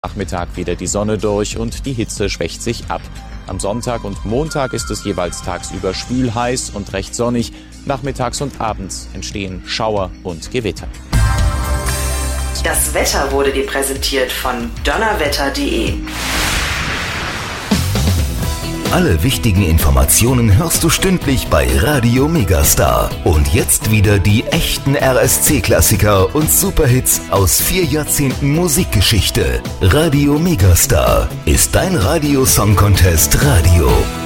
Nachmittag wieder die Sonne durch und die Hitze schwächt sich ab. Am Sonntag und Montag ist es jeweils tagsüber schwül-heiß und recht sonnig. Nachmittags und abends entstehen Schauer und Gewitter. Das Wetter wurde dir präsentiert von donnerwetter.de. Alle wichtigen Informationen hörst du stündlich bei Radio Megastar. Und jetzt wieder die echten RSC-Klassiker und Superhits aus 4 Jahrzehnten Musikgeschichte. Radio Megastar ist dein Radio-Song-Contest Radio.